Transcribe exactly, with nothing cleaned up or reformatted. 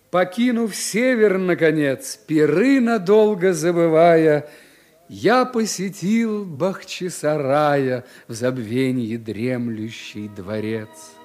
Покинув север, наконец, пиры надолго забывая, я посетил Бахчисарая в забвенье дремлющий дворец.